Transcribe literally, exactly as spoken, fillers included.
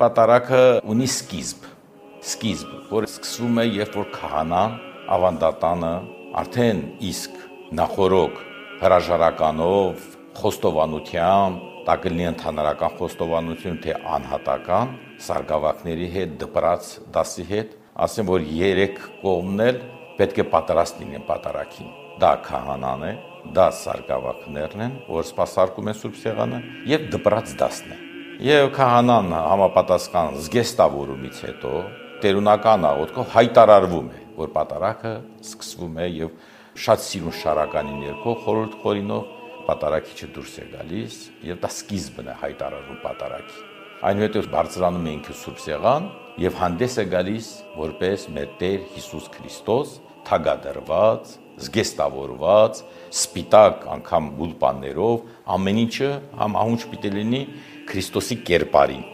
Պատարագը ունի սկիզբ, սկիզբ, որ սկսվում է, երբ որ քահանան, ավանդատանը արդեն իսկ նախորոք հրաժարականով, խոստովանությամբ, դա կլինի ընդհանրական խոստովանություն, թե անհատական, սարգսակների հետ, դպրաց դասի հետ, ասեմ, որ երեք կողմն էլ պետք է պատրաստ լինեն պատարագին։ Դա քահանան է, դա սարգսակներն են, որ սպասարկում են Սուրբ Սեղանը, եւ դպրաց դասն է։ Եվ քահանան համապատասխան զգեստավորումից հետո տերունական աղոթքով հայտարարվում է, որ պատարագը սկսվում է եւ շատ սիրուն շարականի ներքո խորհուրդ խորինով պատարագիչը դուրս է գալիս եւ դա սկիզբն է հայտարարում պատարագի։ Այնուհետև բարձրանում է ինքը Սուրբ Սեղան եւ հանդես է գալիս որպես մեր Տեր Հիսուս Քրիստոս, թագադրված, զգեստավորված, սպիտակ անգամ գուլպաններով, ամեն ինչը համահունչ պիտի լինի Քրիստոսի կերպարին։